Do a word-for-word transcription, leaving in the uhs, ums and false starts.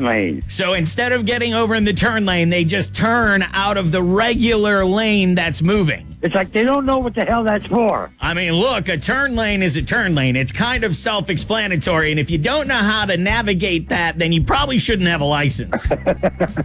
turn lane. So instead of getting over in the turn lane, they just turn out of the regular lane that's moving. It's like they don't know what the hell that's for. I mean, look, a turn lane is a turn lane. It's kind of self-explanatory. And if you don't know how to navigate that, then you probably shouldn't have a license.